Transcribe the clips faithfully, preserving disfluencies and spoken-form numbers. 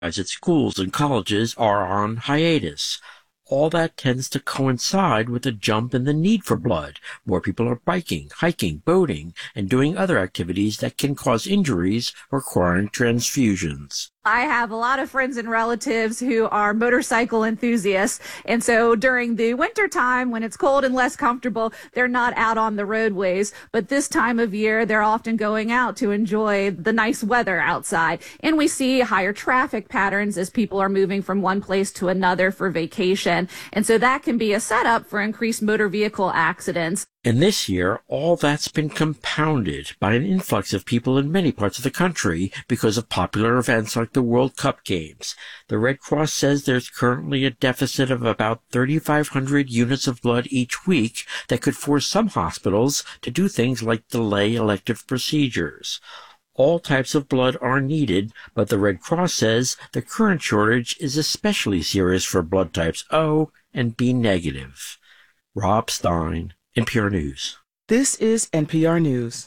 at schools and colleges are on hiatus. All that tends to coincide with a jump in the need for blood. More people are biking, hiking, boating, and doing other activities that can cause injuries requiring transfusions. I have a lot of friends and relatives who are motorcycle enthusiasts, and so during the winter time when it's cold and less comfortable, they're not out on the roadways. But this time of year, they're often going out to enjoy the nice weather outside. And we see higher traffic patterns as people are moving from one place to another for vacation. And so that can be a setup for increased motor vehicle accidents. And this year, all that's been compounded by an influx of people in many parts of the country because of popular events like the World Cup games. The Red Cross says there's currently a deficit of about thirty-five hundred units of blood each week that could force some hospitals to do things like delay elective procedures. All types of blood are needed, but the Red Cross says the current shortage is especially serious for blood types O and B negative. Rob Stein, N P R News. This is N P R News.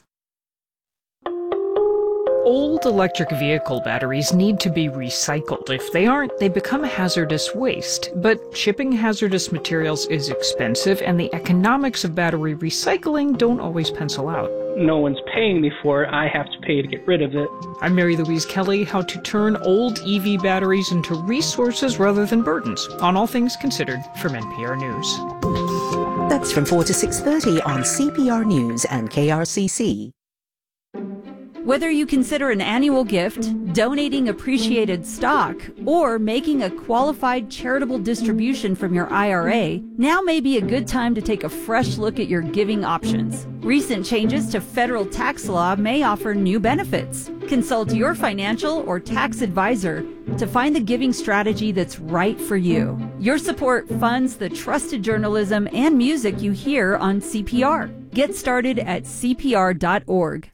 Old electric vehicle batteries need to be recycled. If they aren't, they become hazardous waste. But shipping hazardous materials is expensive, and the economics of battery recycling don't always pencil out. No one's paying me for it. I have to pay to get rid of it. I'm Mary Louise Kelly, how to turn old E V batteries into resources rather than burdens, on All Things Considered from N P R News. That's from four to six thirty on C P R News and K R C C. Whether you consider an annual gift, donating appreciated stock, or making a qualified charitable distribution from your I R A, now may be a good time to take a fresh look at your giving options. Recent changes to federal tax law may offer new benefits. Consult your financial or tax advisor to find the giving strategy that's right for you. Your support funds the trusted journalism and music you hear on C P R. Get started at C P R dot org.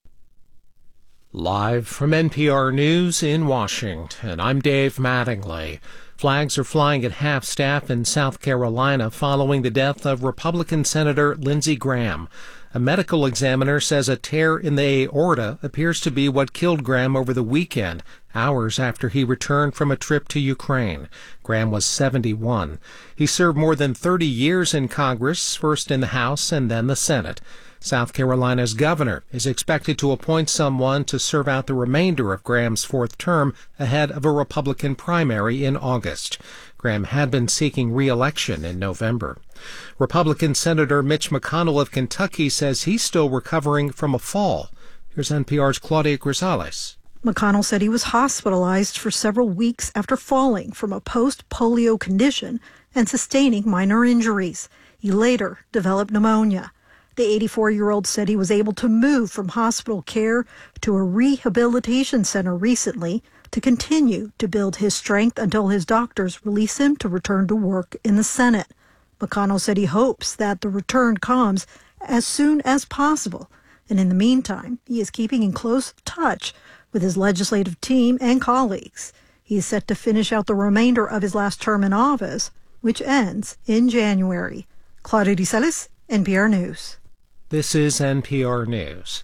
Live from N P R News in Washington, I'm Dave Mattingly. Flags are flying at half-staff in South Carolina following the death of Republican Senator Lindsey Graham. A medical examiner says a tear in the aorta appears to be what killed Graham over the weekend, hours after he returned from a trip to Ukraine. Graham was seventy-one. He served more than thirty years in Congress, first in the House and then the Senate. South Carolina's governor is expected to appoint someone to serve out the remainder of Graham's fourth term ahead of a Republican primary in August. Graham had been seeking re-election in November. Republican Senator Mitch McConnell of Kentucky says he's still recovering from a fall. Here's N P R's Claudia Grisales. McConnell said he was hospitalized for several weeks after falling from a post-polio condition and sustaining minor injuries. He later developed pneumonia. The eighty-four-year-old said he was able to move from hospital care to a rehabilitation center recently to continue to build his strength until his doctors release him to return to work in the Senate. McConnell said he hopes that the return comes as soon as possible. And in the meantime, he is keeping in close touch with his legislative team and colleagues. He is set to finish out the remainder of his last term in office, which ends in January. Claudia Grisales, N P R News. This is N P R News.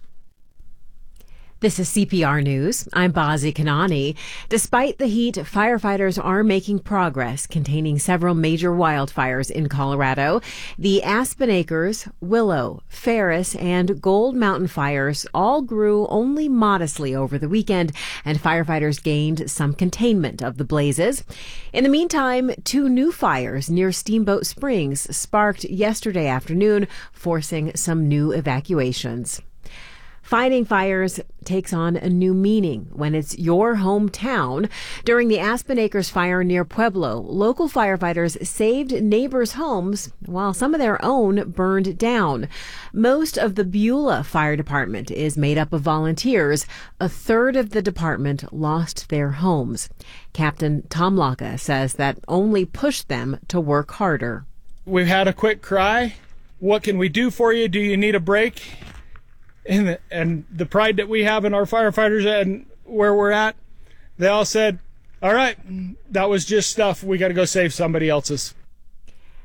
This is C P R News. I'm Bazi Kanani. Despite the heat, firefighters are making progress containing several major wildfires in Colorado. The Aspen Acres, Willow, Ferris, and Gold Mountain fires all grew only modestly over the weekend, and firefighters gained some containment of the blazes. In the meantime, two new fires near Steamboat Springs sparked yesterday afternoon, forcing some new evacuations. Fighting fires takes on a new meaning when it's your hometown. During the Aspen Acres fire near Pueblo, local firefighters saved neighbors' homes while some of their own burned down. Most of the Beulah Fire Department is made up of volunteers. A third of the department lost their homes. Captain Tom Laka says that only pushed them to work harder. We've had a quick cry. What can we do for you? Do you need a break? And the, and the pride that we have in our firefighters and where we're at, they all said, all right, that was just stuff. We got to go save somebody else's.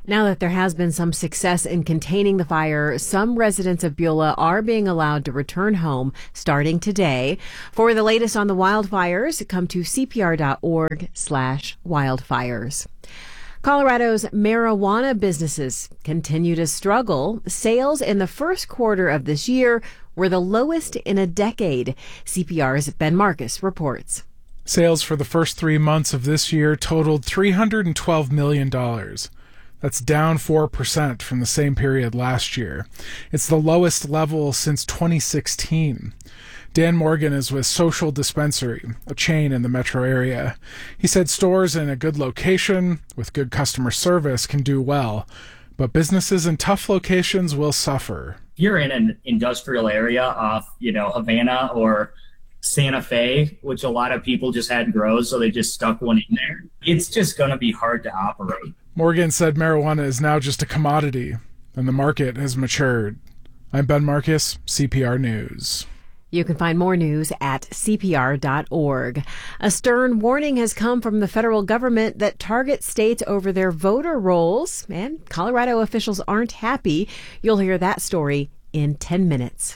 Now that there has been some success in containing the fire, some residents of Beulah are being allowed to return home starting today. For the latest on the wildfires, come to cpr.org slash wildfires. Colorado's marijuana businesses continue to struggle. Sales in the first quarter of this year were the lowest in a decade. C P R's Ben Marcus reports. Sales for the first three months of this year totaled three hundred twelve million dollars. That's down four percent from the same period last year. It's the lowest level since twenty sixteen. Dan Morgan is with Social Dispensary, a chain in the metro area. He said stores in a good location with good customer service can do well, but businesses in tough locations will suffer. You're in an industrial area off, you know, Havana or Santa Fe, which a lot of people just had grows, so they just stuck one in there. It's just going to be hard to operate. Morgan said marijuana is now just a commodity, and the market has matured. I'm Ben Marcus, C P R News. You can find more news at c p r dot org. A stern warning has come from the federal government that targets states over their voter rolls, and Colorado officials aren't happy. You'll hear that story in ten minutes.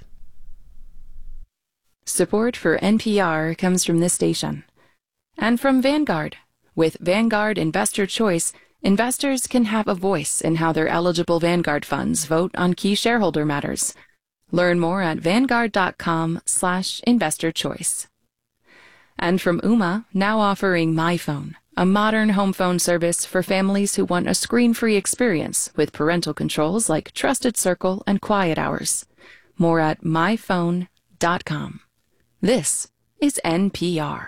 Support for N P R comes from this station and from Vanguard. With Vanguard Investor Choice, investors can have a voice in how their eligible Vanguard funds vote on key shareholder matters. Learn more at vanguard.com slash investor choice. And from Ooma, now offering MyPhone, a modern home phone service for families who want a screen-free experience with parental controls like Trusted Circle and Quiet Hours. More at my phone dot com. This is N P R.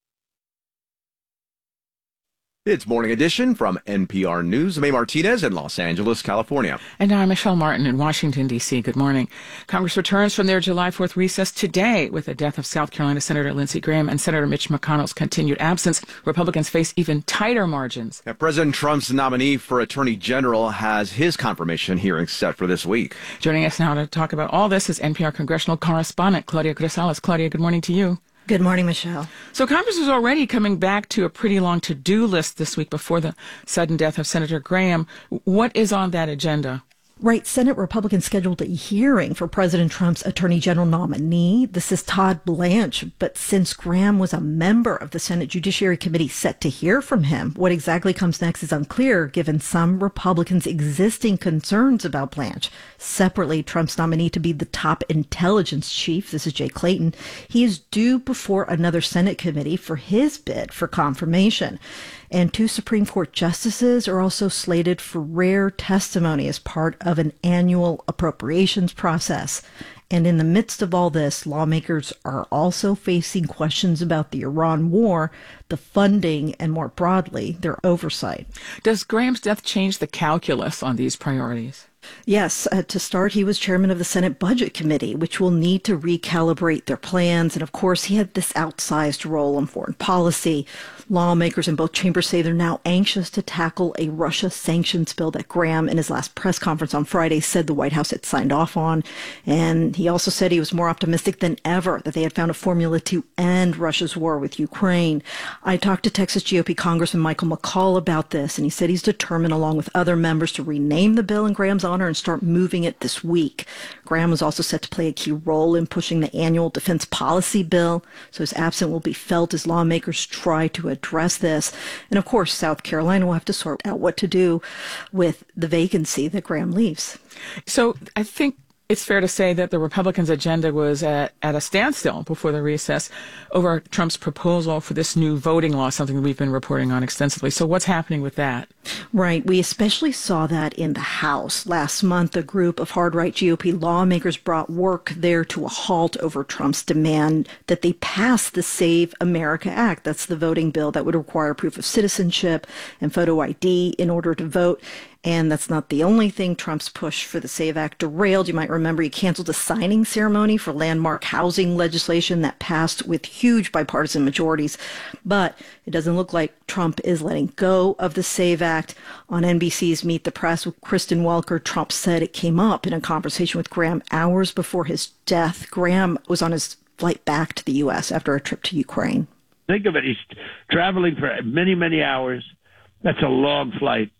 It's Morning Edition from N P R News. May Martinez in Los Angeles, California. And I'm Michelle Martin in Washington, D C Good morning. Congress returns from their July fourth recess today with the death of South Carolina Senator Lindsey Graham and Senator Mitch McConnell's continued absence. Republicans face even tighter margins. Now, President Trump's nominee for Attorney General has his confirmation hearing set for this week. Joining us now to talk about all this is N P R congressional correspondent Claudia Grisales. Claudia, good morning to you. Good morning, Michelle. So Congress is already coming back to a pretty long to-do list this week before the sudden death of Senator Graham. What is on that agenda? Right. Senate Republicans scheduled a hearing for President Trump's Attorney General nominee. This is Todd Blanche. But since Graham was a member of the Senate Judiciary Committee set to hear from him, what exactly comes next is unclear, given some Republicans' existing concerns about Blanche. Separately, Trump's nominee to be the top intelligence chief, this is Jay Clayton, he is due before another Senate committee for his bid for confirmation. And two Supreme Court justices are also slated for rare testimony as part of an annual appropriations process. And in the midst of all this, lawmakers are also facing questions about the Iran war, the funding, and more broadly, their oversight. Does Graham's death change the calculus on these priorities? Yes. Uh, to start, he was chairman of the Senate Budget Committee, which will need to recalibrate their plans. And of course, he had this outsized role in foreign policy. Lawmakers in both chambers say they're now anxious to tackle a Russia sanctions bill that Graham, in his last press conference on Friday, said the White House had signed off on. And he also said he was more optimistic than ever that they had found a formula to end Russia's war with Ukraine. I talked to Texas G O P Congressman Michael McCaul about this, and he said he's determined, along with other members, to rename the bill in Graham's honor and start moving it this week. Graham was also set to play a key role in pushing the annual defense policy bill, so his absence will be felt as lawmakers try to address this. And of course, South Carolina will have to sort out what to do with the vacancy that Graham leaves. So I think it's fair to say that the Republicans' agenda was at, at a standstill before the recess over Trump's proposal for this new voting law, something that we've been reporting on extensively. So what's happening with that? Right. We especially saw that in the House. Last month, a group of hard-right G O P lawmakers brought work there to a halt over Trump's demand that they pass the Save America Act. That's the voting bill that would require proof of citizenship and photo I D in order to vote. And that's not the only thing Trump's push for the SAVE Act derailed. You might remember he canceled a signing ceremony for landmark housing legislation that passed with huge bipartisan majorities. But it doesn't look like Trump is letting go of the SAVE Act. On N B C's Meet the Press with Kristen Welker, Trump said it came up in a conversation with Graham hours before his death. Graham was on his flight back to the U S after a trip to Ukraine. Think of it. He's traveling for many, many hours. That's a long flight.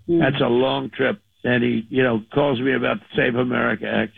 That's a long trip. And he, you know, calls me about the Save America Act.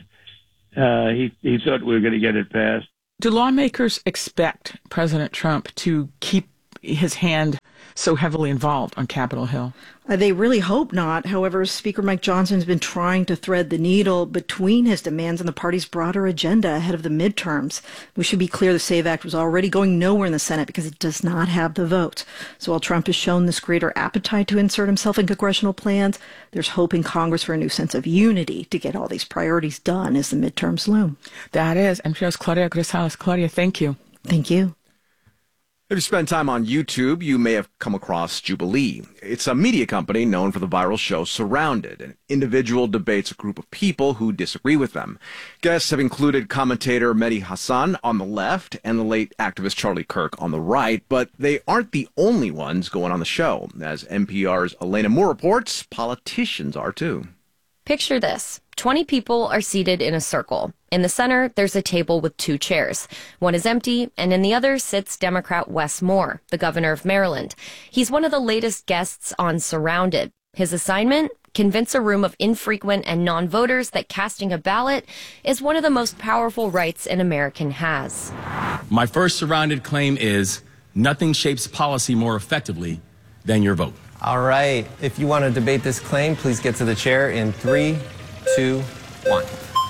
Uh, he, he thought we were going to get it passed. Do lawmakers expect President Trump to keep his hand so heavily involved on Capitol Hill? Uh, they really hope not. However, Speaker Mike Johnson has been trying to thread the needle between his demands and the party's broader agenda ahead of the midterms. We should be clear the SAVE Act was already going nowhere in the Senate because it does not have the vote. So while Trump has shown this greater appetite to insert himself in congressional plans, there's hope in Congress for a new sense of unity to get all these priorities done as the midterms loom. That is N P R's Claudia Grisales. Claudia, thank you. Thank you. If you spend time on YouTube, you may have come across Jubilee. It's a media company known for the viral show Surrounded. An individual debates a group of people who disagree with them. Guests have included commentator Mehdi Hasan on the left and the late activist Charlie Kirk on the right, but they aren't the only ones going on the show. As N P R's Elena Moore reports, politicians are too. Picture this. twenty people are seated in a circle. In the center, there's a table with two chairs. One is empty, and in the other sits Democrat Wes Moore, the governor of Maryland. He's one of the latest guests on Surrounded. His assignment? Convince a room of infrequent and non-voters that casting a ballot is one of the most powerful rights an American has. My first Surrounded claim is nothing shapes policy more effectively than your vote. All right. If you want to debate this claim, please get to the chair in three, two, one.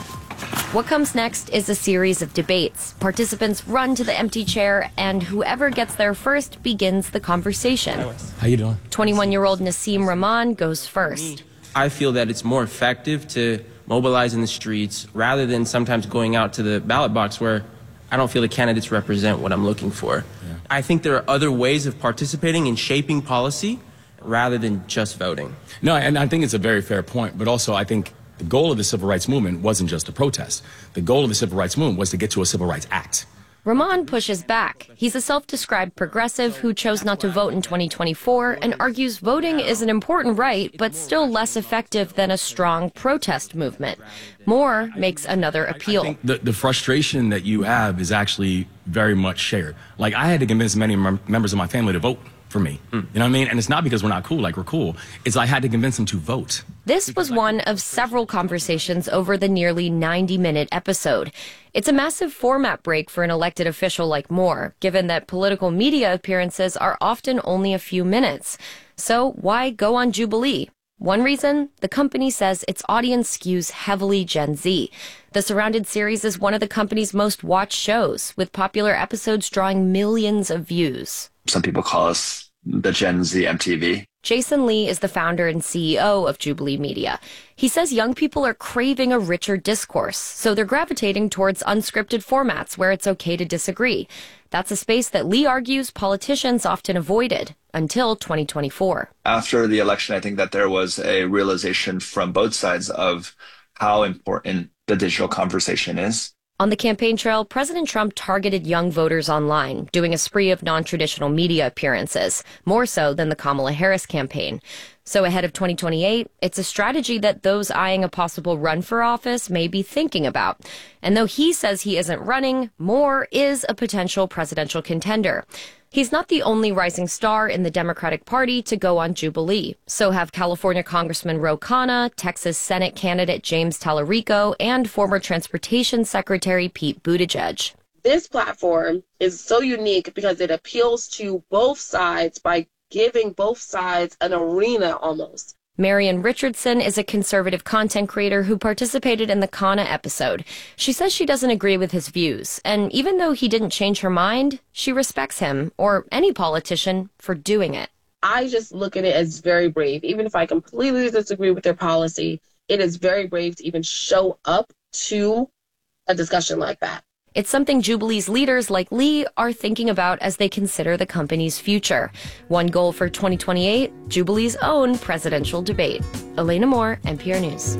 What comes next is a series of debates. Participants run to the empty chair, and whoever gets there first begins the conversation. How you doing? twenty-one-year-old Nassim Rahman goes first. I feel that it's more effective to mobilize in the streets rather than sometimes going out to the ballot box where I don't feel the candidates represent what I'm looking for. Yeah. I think there are other ways of participating in shaping policy rather than just voting. No, and I think it's a very fair point, but also I think the goal of the civil rights movement wasn't just to protest. The goal of the civil rights movement was to get to a civil rights act. Rahman pushes back. He's a self-described progressive who chose not to vote in twenty twenty-four and argues voting is an important right, but still less effective than a strong protest movement. Moore makes another appeal. I think the, the frustration that you have is actually very much shared. Like, I had to convince many mem- members of my family to vote for me. Mm. You know what I mean? And it's not because we're not cool, like we're cool. It's I had to convince them to vote. This was one of several conversations over the nearly ninety-minute episode. It's a massive format break for an elected official like Moore, given that political media appearances are often only a few minutes. So why go on Jubilee? One reason, the company says its audience skews heavily Gen Z. The Surrounded series is one of the company's most watched shows, with popular episodes drawing millions of views. Some people call us the Gen Z M T V. Jason Lee is the founder and C E O of Jubilee Media. He says young people are craving a richer discourse, so they're gravitating towards unscripted formats where it's okay to disagree. That's a space that Lee argues politicians often avoided until twenty twenty-four. After the election, I think that there was a realization from both sides of how important the digital conversation is. On the campaign trail, President Trump targeted young voters online, doing a spree of non-traditional media appearances, more so than the Kamala Harris campaign. So ahead of twenty twenty-eight, it's a strategy that those eyeing a possible run for office may be thinking about. And though he says he isn't running, Moore is a potential presidential contender. He's not the only rising star in the Democratic Party to go on Jubilee. So have California Congressman Ro Khanna, Texas Senate candidate James Tallarico, and former Transportation Secretary Pete Buttigieg. This platform is so unique because it appeals to both sides by giving both sides an arena almost. Marian Richardson is a conservative content creator who participated in the Khanna episode. She says she doesn't agree with his views, and even though he didn't change her mind, she respects him, or any politician, for doing it. I just look at it as very brave. Even if I completely disagree with their policy, it is very brave to even show up to a discussion like that. It's something Jubilee's leaders like Lee are thinking about as they consider the company's future. One goal for twenty twenty-eight, Jubilee's own presidential debate. Elena Moore, N P R News.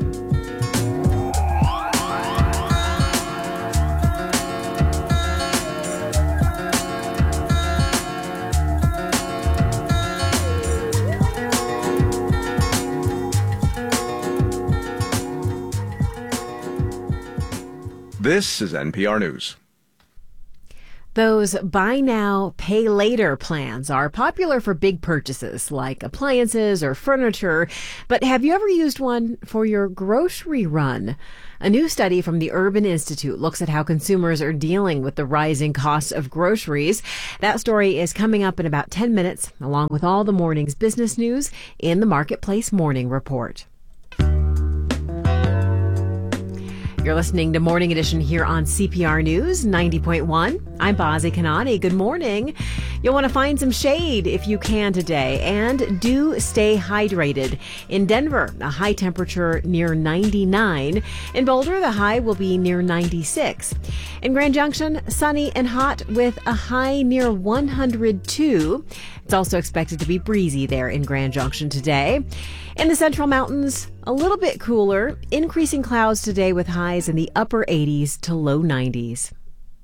This is N P R News. Those buy now, pay later plans are popular for big purchases like appliances or furniture, but have you ever used one for your grocery run? A new study from the Urban Institute looks at how consumers are dealing with the rising costs of groceries. That story is coming up in about ten minutes, along with all the morning's business news in the Marketplace Morning Report. You're listening to Morning Edition here on C P R News ninety point one. I'm Bazi Kanani. Good morning. You'll want to find some shade if you can today, and do stay hydrated. In Denver, a high temperature near ninety-nine. In Boulder, the high will be near ninety-six. In Grand Junction, sunny and hot with a high near one hundred two. It's also expected to be breezy there in Grand Junction today. In the Central Mountains, a little bit cooler, increasing clouds today with highs in the upper eighties to low nineties.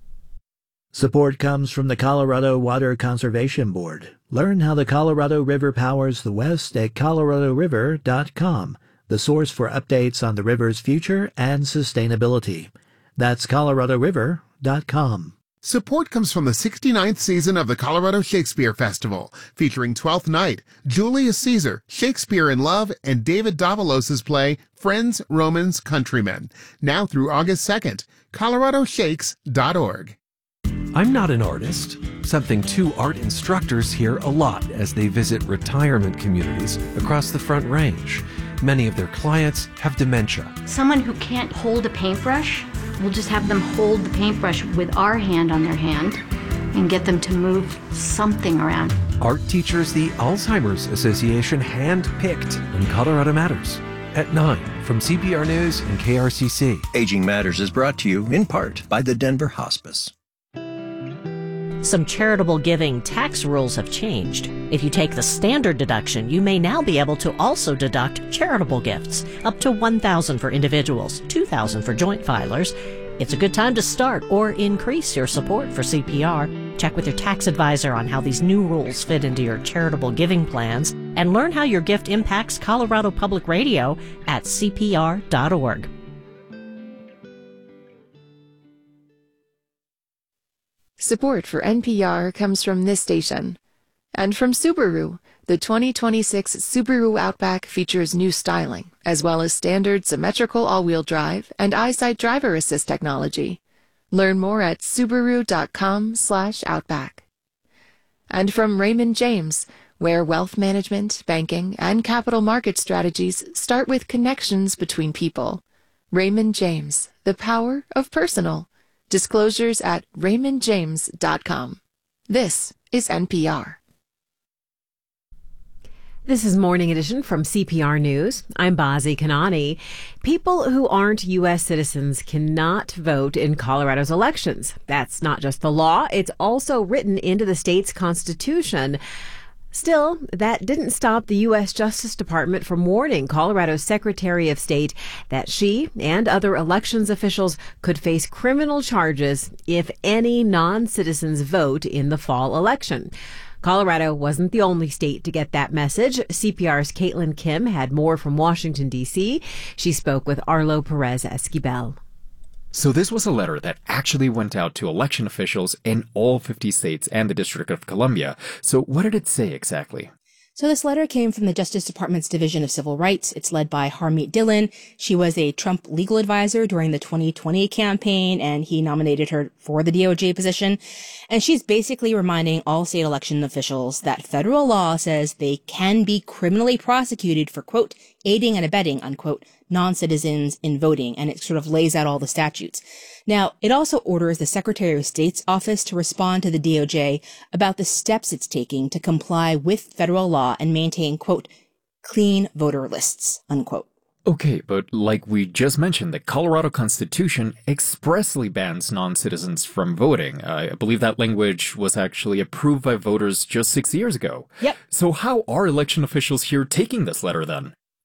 Support comes from the Colorado Water Conservation Board. Learn how the Colorado River powers the West at colorado river dot com, the source for updates on the river's future and sustainability. That's colorado river dot com. Support comes from the sixty-ninth season of the Colorado Shakespeare Festival, featuring Twelfth Night, Julius Caesar, Shakespeare in Love, and David Davalos' play Friends, Romans, Countrymen. Now through August second. colorado shakes dot org. I'm not an artist, something two art instructors hear a lot as they visit retirement communities across the Front Range. Many of their clients have dementia. Someone who can't hold a paintbrush, we'll just have them hold the paintbrush with our hand on their hand and get them to move something around. Art teachers the Alzheimer's Association hand-picked in Colorado Matters at nine from C P R News and K R C C. Aging Matters is brought to you in part by the Denver Hospice. Some charitable giving tax rules have changed. If you take the standard deduction, you may now be able to also deduct charitable gifts, up to one thousand dollars for individuals, two thousand dollars for joint filers. It's a good time to start or increase your support for C P R. Check with your tax advisor on how these new rules fit into your charitable giving plans, and learn how your gift impacts Colorado Public Radio at C P R dot org. Support for N P R comes from this station. And from Subaru, the twenty twenty-six Subaru Outback features new styling, as well as standard symmetrical all-wheel drive and EyeSight driver assist technology. Learn more at subaru dot com slash outback. And from Raymond James, where wealth management, banking, and capital market strategies start with connections between people. Raymond James, the power of personal. Disclosures at raymond james dot com. This is N P R. This is Morning Edition from C P R News. I'm Bazi Kanani. People who aren't U S citizens cannot vote in Colorado's elections. That's not just the law, it's also written into the state's constitution. Still, that didn't stop the U S Justice Department from warning Colorado's Secretary of State that she and other elections officials could face criminal charges if any non-citizens vote in the fall election. Colorado wasn't the only state to get that message. C P R's Caitlin Kim had more from Washington, D C. She spoke with Arlo Perez Esquivel. So this was a letter that actually went out to election officials in all fifty states and the District of Columbia. So what did it say exactly? So this letter came from the Justice Department's Division of Civil Rights. It's led by Harmeet Dillon. She was a Trump legal advisor during the twenty twenty campaign, and he nominated her for the D O J position. And she's basically reminding all state election officials that federal law says they can be criminally prosecuted for, quote, aiding and abetting, unquote, non-citizens in voting. And it sort of lays out all the statutes. Now, it also orders the Secretary of State's office to respond to the D O J about the steps it's taking to comply with federal law and maintain, quote, clean voter lists, unquote. Okay, but like we just mentioned, the Colorado Constitution expressly bans non-citizens from voting. Uh, I believe that language was actually approved by voters just six years ago. Yep. So how are election officials here taking this letter then?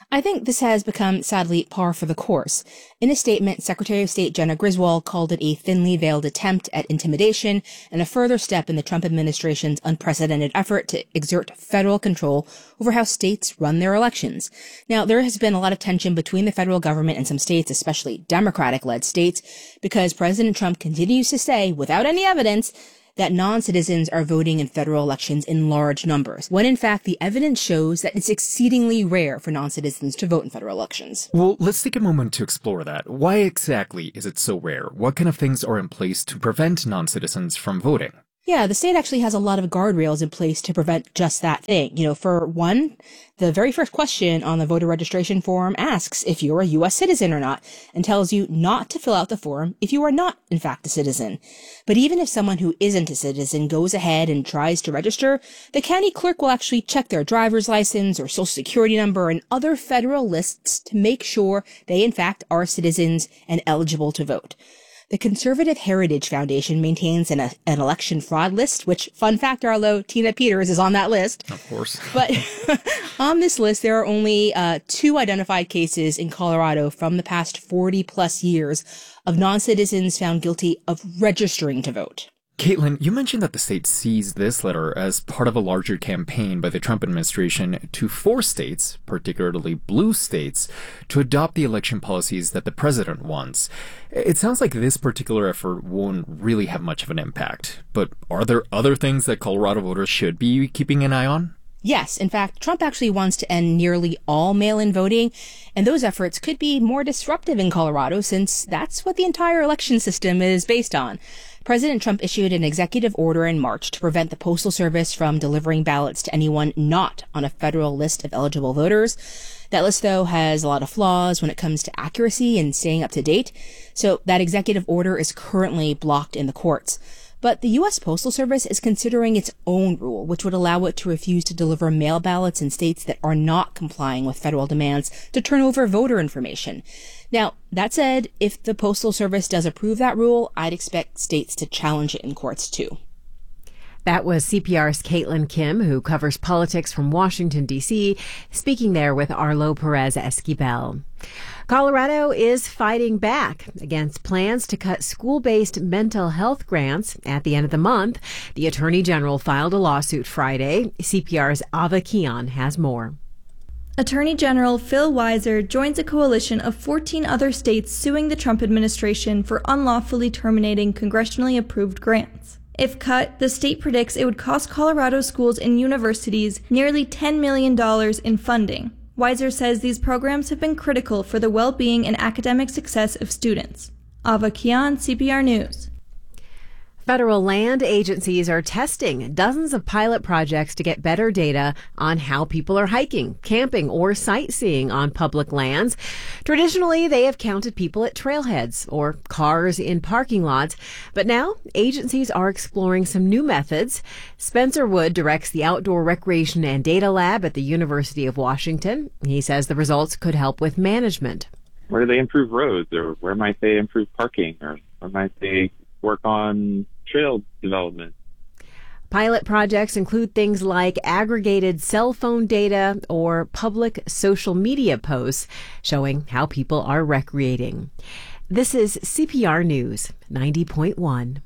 I think this has become, sadly, par for the course. In a statement, Secretary of State Jenna Griswold called it a thinly veiled attempt at intimidation and a further step in the Trump administration's unprecedented effort to exert federal control over how states run their elections. Now, there has been a lot of tension between the federal government and some states, especially Democratic-led states, because President Trump continues to say, without any evidence, that non-citizens are voting in federal elections in large numbers, when in fact the evidence shows that it's exceedingly rare for non-citizens to vote in federal elections. Well, let's take a moment to explore that. Why exactly is it so rare? What kind of things are in place to prevent non-citizens from voting? Yeah, the state actually has a lot of guardrails in place to prevent just that thing. You know, for one, the very first question on the voter registration form asks if you're a U S citizen or not, and tells you not to fill out the form if you are not, in fact, a citizen. But even if someone who isn't a citizen goes ahead and tries to register, the county clerk will actually check their driver's license or social security number and other federal lists to make sure they, in fact, are citizens and eligible to vote. The Conservative Heritage Foundation maintains an, an election fraud list, which, fun fact, Arlo, Tina Peters is on that list. Of course. But on this list, there are only uh, two identified cases in Colorado from the past forty plus years of non-citizens found guilty of registering to vote. Caitlin, you mentioned that the state sees this letter as part of a larger campaign by the Trump administration to force states, particularly blue states, to adopt the election policies that the president wants. It sounds like this particular effort won't really have much of an impact. But are there other things that Colorado voters should be keeping an eye on? Yes, in fact, Trump actually wants to end nearly all mail-in voting, and those efforts could be more disruptive in Colorado since that's what the entire election system is based on. President Trump issued an executive order in March to prevent the Postal Service from delivering ballots to anyone not on a federal list of eligible voters. That list, though, has a lot of flaws when it comes to accuracy and staying up to date, so that executive order is currently blocked in the courts. But the U S Postal Service is considering its own rule, which would allow it to refuse to deliver mail ballots in states that are not complying with federal demands to turn over voter information. Now, that said, if the Postal Service does approve that rule, I'd expect states to challenge it in courts too. That was C P R's Caitlin Kim, who covers politics from Washington, D C, speaking there with Arlo Perez Esquivel. Colorado is fighting back against plans to cut school-based mental health grants at the end of the month. The Attorney General filed a lawsuit Friday. C P R's Ava Kian has more. Attorney General Phil Weiser joins a coalition of fourteen other states suing the Trump administration for unlawfully terminating congressionally approved grants. If cut, the state predicts it would cost Colorado schools and universities nearly ten million dollars in funding. Weiser says these programs have been critical for the well-being and academic success of students. Ava Kian, C P R News. Federal land agencies are testing dozens of pilot projects to get better data on how people are hiking, camping, or sightseeing on public lands. Traditionally, they have counted people at trailheads or cars in parking lots, but now agencies are exploring some new methods. Spencer Wood directs the Outdoor Recreation and Data Lab at the University of Washington. He says the results could help with management. Where do they improve roads, or where might they improve parking, or where might they work on trail development? Pilot projects include things like aggregated cell phone data or public social media posts showing how people are recreating. This is C P R News ninety point one.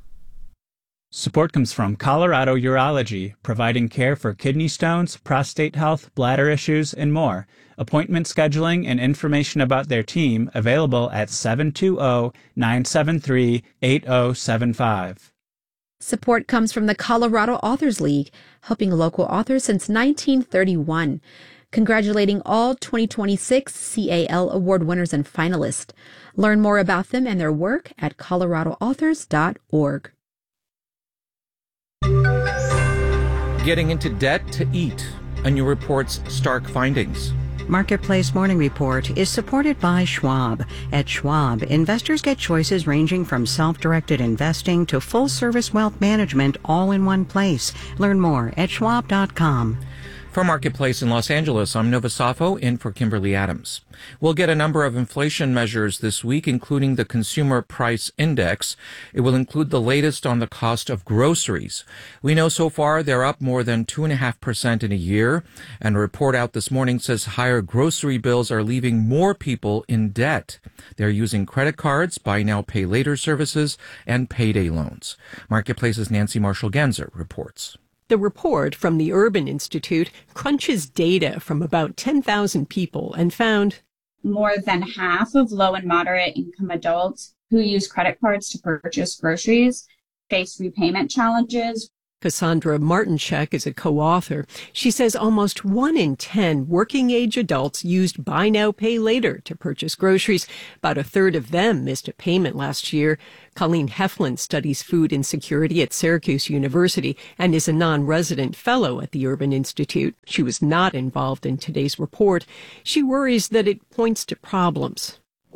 Support comes from Colorado Urology, providing care for kidney stones, prostate health, bladder issues, and more. Appointment scheduling and information about their team available at seven two zero, nine seven three, eight zero seven five. Support comes from the Colorado Authors League, helping local authors since nineteen thirty-one. Congratulating all twenty twenty-six C A L Award winners and finalists. Learn more about them and their work at colorado authors dot org. Getting into debt to eat, a new report's stark findings. Marketplace Morning Report is supported by Schwab. At Schwab, investors get choices ranging from self-directed investing to full-service wealth management all in one place. Learn more at schwab dot com. From Marketplace in Los Angeles, I'm Nova Safo, in for Kimberly Adams. We'll get a number of inflation measures this week, including the Consumer Price Index. It will include the latest on the cost of groceries. We know so far they're up more than two point five percent in a year, and a report out this morning says higher grocery bills are leaving more people in debt. They're using credit cards, buy now, pay later services, and payday loans. Marketplace's Nancy Marshall-Genzer reports. The report from the Urban Institute crunches data from about ten thousand people and found more than half of low and moderate income adults who use credit cards to purchase groceries face repayment challenges. Cassandra Martinchek is a co-author. She says almost one in ten working-age adults used buy now, pay later to purchase groceries. About a third of them missed a payment last year. Colleen Heflin studies food insecurity at Syracuse University and is a non-resident fellow at the Urban Institute. She was not involved in today's report. She worries that it points to problems.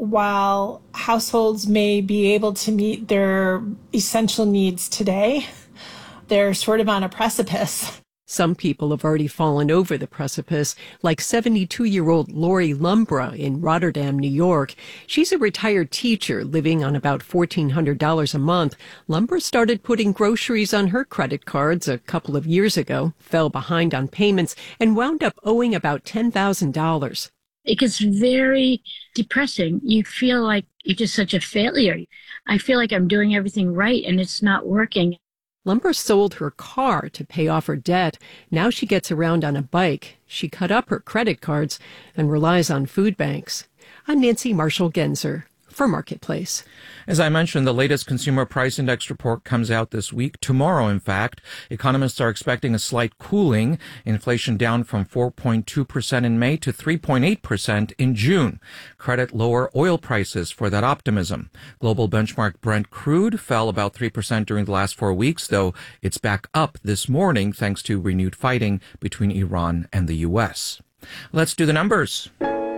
While households may be able to meet their essential needs today, they're sort of on a precipice. Some people have already fallen over the precipice, like seventy-two-year-old Lori Lumbra in Rotterdam, New York. She's a retired teacher living on about fourteen hundred dollars a month. Lumbra started putting groceries on her credit cards a couple of years ago, fell behind on payments, and wound up owing about ten thousand dollars. It gets very depressing. You feel like you're just such a failure. I feel like I'm doing everything right and it's not working. Lumbra sold her car to pay off her debt. Now she gets around on a bike. She cut up her credit cards and relies on food banks. I'm Nancy Marshall-Genzer for Marketplace. As I mentioned, the latest Consumer Price Index report comes out this week. Tomorrow, in fact, economists are expecting a slight cooling. Inflation down from four point two percent in May to three point eight percent in June. Credit lower oil prices for that optimism. Global benchmark Brent crude fell about three percent during the last four weeks, though it's back up this morning thanks to renewed fighting between Iran and the U S. Let's do the numbers.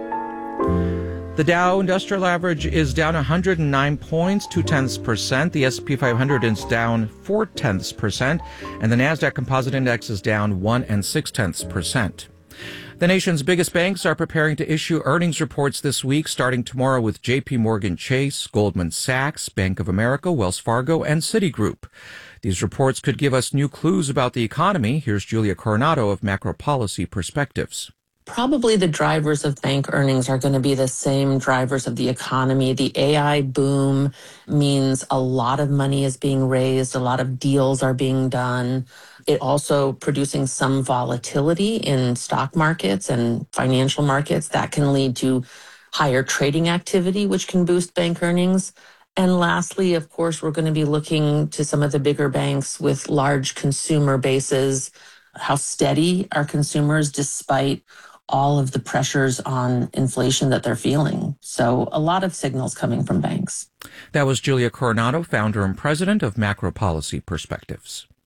The Dow Industrial Average is down one hundred nine points, two tenths percent. The S and P five hundred is down four tenths percent, and the Nasdaq Composite Index is down one and six tenths percent. The nation's biggest banks are preparing to issue earnings reports this week, starting tomorrow with J P Morgan Chase, Goldman Sachs, Bank of America, Wells Fargo, and Citigroup. These reports could give us new clues about the economy. Here's Julia Coronado of Macro Policy Perspectives. Probably the drivers of bank earnings are going to be the same drivers of the economy. The A I boom means a lot of money is being raised, a lot of deals are being done. It also producing some volatility in stock markets and financial markets that can lead to higher trading activity, which can boost bank earnings. And lastly, of course, we're going to be looking to some of the bigger banks with large consumer bases. How steady are consumers despite all of the pressures on inflation that they're feeling? So a lot of signals coming from banks. That was Julia Coronado, founder and president of Macro Policy Perspectives.